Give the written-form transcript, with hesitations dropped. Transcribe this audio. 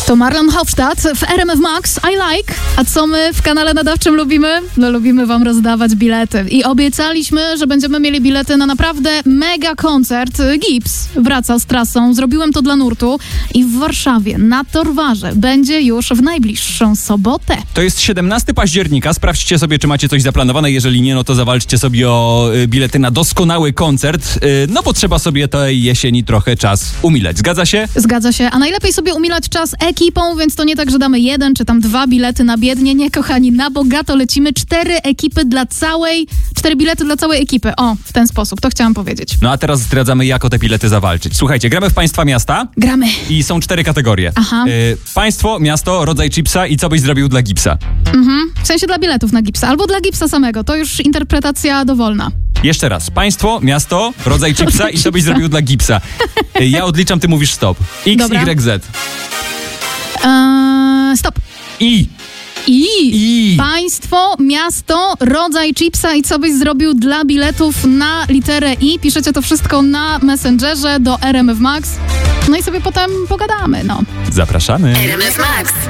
To Marlon Hofstadt w RMF Max I Like. A co my w kanale nadawczym lubimy? No lubimy wam rozdawać bilety. I obiecaliśmy, że będziemy mieli bilety na naprawdę mega koncert. Gips wraca z trasą. Zrobiłem to dla nurtu. I w Warszawie na Torwarze będzie już w najbliższą sobotę. To jest 17 października. Sprawdźcie sobie, czy macie coś zaplanowane. Jeżeli nie, no to zawalczcie sobie o bilety na doskonały koncert. No bo trzeba sobie tej jesieni trochę czas umilać. Zgadza się? Zgadza się. A najlepiej sobie umilać czas ekipą, więc to nie tak, że damy 1 czy tam 2 bilety na biednie. Nie, kochani, na bogato lecimy. 4 bilety dla całej ekipy. O, w ten sposób. To chciałam powiedzieć. No a teraz zdradzamy, jak o te bilety zawalczyć. Słuchajcie, gramy w Państwa Miasta. Gramy. I są 4 kategorie. Aha. Państwo, miasto, rodzaj chipsa i co byś zrobił dla Gipsa. W sensie dla biletów na Gipsa. Albo dla Gipsa samego. To już interpretacja dowolna. Jeszcze raz. Państwo, miasto, rodzaj chipsa i co byś zrobił dla Gipsa. Ja odliczam, ty mówisz stop. X, Dobra. Y, Z. Stop. I. Państwo, miasto, rodzaj chipsa i co byś zrobił dla biletów na literę I. Piszecie to wszystko na Messengerze do RMF Max. No i sobie potem pogadamy, no. Zapraszamy. RMF Max.